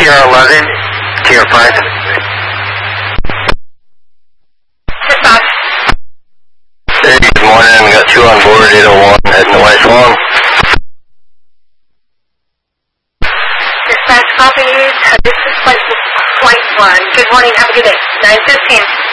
Sierra 11, Tier 5. Dispatch. Hey, good morning. We got 2 on board, 801, heading to West Long. Dispatch, copy. This is flight 1. Good morning. Have a good day. 9:15.